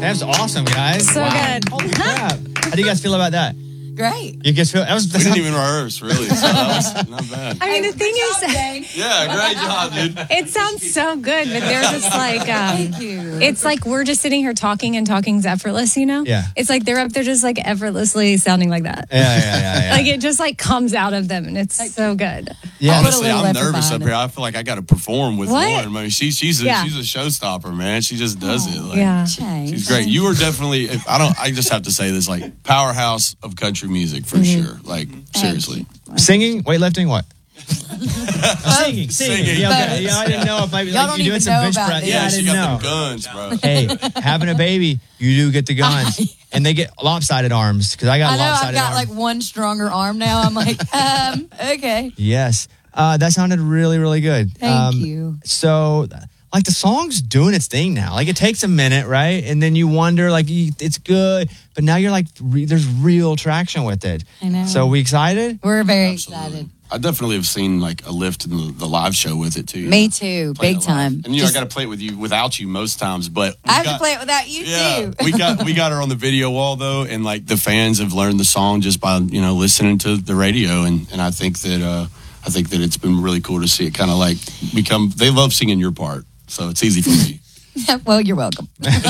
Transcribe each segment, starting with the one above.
That's awesome, guys. So good. Holy crap. How do you guys feel about that? Great. You guys feel We didn't even rehearse, really. So that was not bad. I mean, the thing is, Yeah, great job, dude. it sounds so good, but they're just like, Thank you. it's like we're just sitting here talking and talking's effortless, you know? Yeah. It's like they're up there just like effortlessly sounding like that. Yeah. Like it just like comes out of them and it's so good. Yeah. Honestly, little I'm effort nervous behind up here. I feel like I got to perform with What? Lauren. I mean, she's a showstopper, man. She just does it. Like, Yeah. she's great. You are definitely. I just have to say this, like powerhouse of country music for sure. Like seriously. Singing, weightlifting, what? Singing. Yeah, okay. Yeah, I didn't know if Y'all you don't doing even some know bench about press. this. Yeah, I she didn't got know. the guns, bro. Hey, having a baby, you do get the guns, and they get lopsided arms because I got I know I've lopsided got arms. like one stronger arm now. I'm like, okay. Yes, that sounded really, really good. Thank you. So, like the song's doing its thing now. Like it takes a minute, right? And then you wonder, like it's good, but now you're like, there's real traction with it. I know. So we excited? We're very Absolutely. excited. I definitely have seen like a lift in the live show with it too. Me too. Playing Big it live. time. And I got to play it with you without you most times, but I have to play it without you Yeah, too. we got her on the video wall though, and like the fans have learned the song just by listening to the radio, and I think that it's been really cool to see it kind of like become. They love singing your part, so it's easy for me. Well, you're welcome.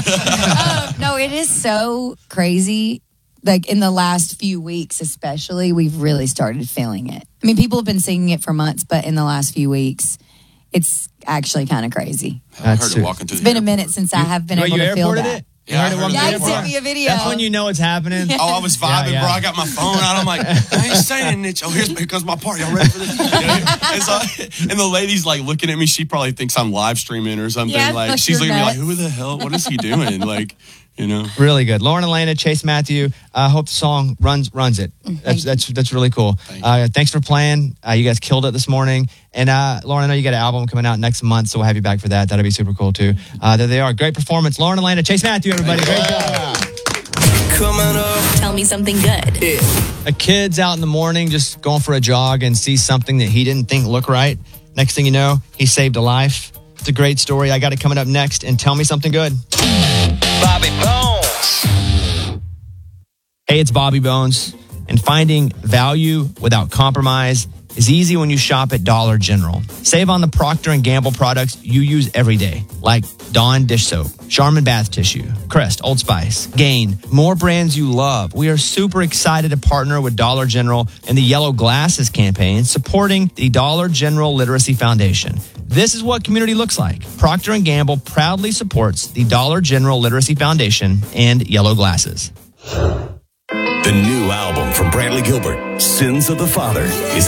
No, it is so crazy. Like in the last few weeks, especially, we've really started feeling it. I mean, people have been singing it for months, but in the last few weeks, it's actually kind of crazy. I heard it walking through. It's been a minute since I have been able you to feel airported that. it? Yeah, I You heard it heard walking it. through Yeah, the he sent airport? me a video. That's when you know it's happening. Oh, I was vibing, Yeah. bro. I got my phone out. I'm like, I ain't saying it. Oh, here comes my part. Y'all ready for this? And the lady's like looking at me. She probably thinks I'm live streaming or something. Yeah, like she's you're looking at me like, nuts. who the hell? What is he doing? Like, Really good. Lauren Elena, Chase Matthew. I hope the song runs it. That's really cool. Thanks for playing. You guys killed it this morning. And Lauren, I know you got an album coming out next month, so we'll have you back for that. That'll be super cool too. There they are. Great performance. Lauren Elena, Chase Matthew, everybody. Great job. Coming up. Tell me something good. A kid's out in the morning just going for a jog and sees something that he didn't think looked right. Next thing you know, he saved a life. It's a great story. I got it coming up next. And tell me something good. Bobby Bones. Hey, it's Bobby Bones. And finding value without compromise is easy when you shop at Dollar General. Save on the Procter & Gamble products you use every day, like Dawn dish soap, Charmin bath tissue, Crest, Old Spice, Gain, more brands you love. We are super excited to partner with Dollar General in the Yellow Glasses campaign, supporting the Dollar General Literacy Foundation. This is what community looks like. Procter & Gamble proudly supports the Dollar General Literacy Foundation and Yellow Glasses. The new album from Bradley Gilbert, Sins of the Father, is